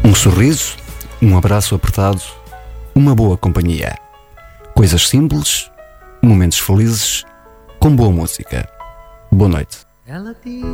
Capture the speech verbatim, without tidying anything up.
Um sorriso, um abraço apertado, uma boa companhia. Coisas simples, momentos felizes, com boa música. Boa noite. Ela diz